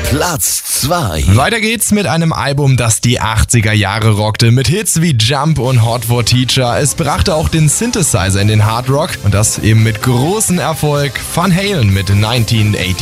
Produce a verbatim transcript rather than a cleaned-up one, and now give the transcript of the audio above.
Platz zwei. Weiter geht's mit einem Album, das die achtziger Jahre rockte, mit Hits wie Jump und Hot for Teacher. Es brachte auch den Synthesizer in den Hard Rock und das eben mit großem Erfolg. Van Halen mit neunzehnhundertachtzig.